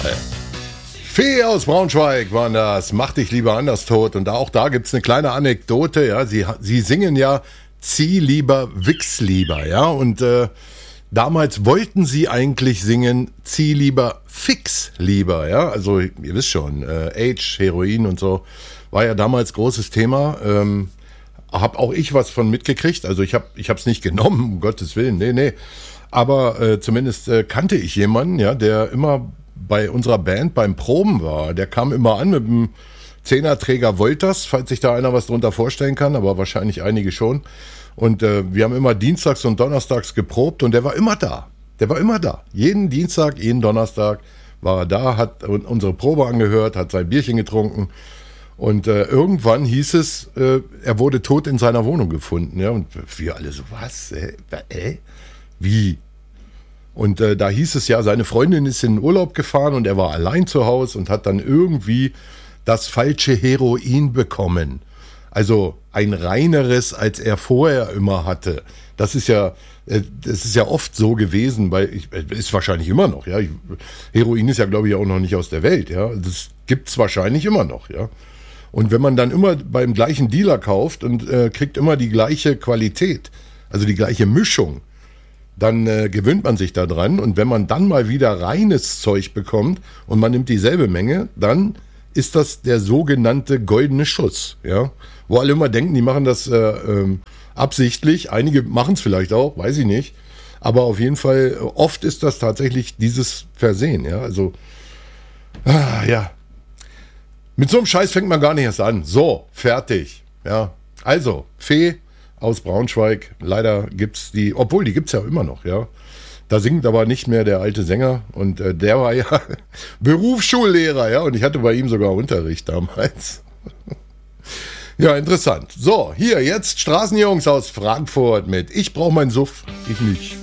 Fee aus Braunschweig waren das, mach dich lieber anders tot. Und auch da gibt's eine kleine Anekdote, ja. Sie singen ja Zieh lieber, wichs lieber, ja. Und damals wollten sie eigentlich singen Zieh lieber, fix lieber, ja. Also ihr wisst schon, Age, Heroin und so, war ja damals großes Thema. Hab auch ich was von mitgekriegt. Also ich hab's nicht genommen, um Gottes Willen, nee. Aber zumindest kannte ich jemanden, ja, der immer bei unserer Band beim Proben war. Der kam immer an mit einem 10er-Träger Voltas, falls sich da einer was drunter vorstellen kann, aber wahrscheinlich einige schon. Und wir haben immer dienstags und donnerstags geprobt und der war immer da. Jeden Dienstag, jeden Donnerstag war er da, hat unsere Probe angehört, hat sein Bierchen getrunken. Und irgendwann hieß es, er wurde tot in seiner Wohnung gefunden. Ja? Und wir alle so, was? Wie? Und da hieß es ja, seine Freundin ist in den Urlaub gefahren und er war allein zu Hause und hat dann irgendwie das falsche Heroin bekommen. Also ein reineres, als er vorher immer hatte. Das ist ja oft so gewesen, ist wahrscheinlich immer noch, ja. Heroin ist ja, glaube ich, auch noch nicht aus der Welt, ja. Das gibt's wahrscheinlich immer noch, ja. Und wenn man dann immer beim gleichen Dealer kauft und kriegt immer die gleiche Qualität, also die gleiche Mischung, dann gewöhnt man sich da dran. Und wenn man dann mal wieder reines Zeug bekommt und man nimmt dieselbe Menge, dann ist das der sogenannte goldene Schuss, ja. Wo alle immer denken, die machen das absichtlich. Einige machen es vielleicht auch, weiß ich nicht. Aber auf jeden Fall, oft ist das tatsächlich dieses Versehen, ja. Also, ja. Mit so einem Scheiß fängt man gar nicht erst an. So, fertig, ja. Also, Fee aus Braunschweig, leider gibt's die, obwohl die gibt's ja immer noch, ja. Da singt aber nicht mehr der alte Sänger und der war ja Berufsschullehrer, ja, und ich hatte bei ihm sogar Unterricht damals. Ja, interessant. So, hier jetzt Straßenjungs aus Frankfurt mit Ich brauch meinen Suff, ich nicht.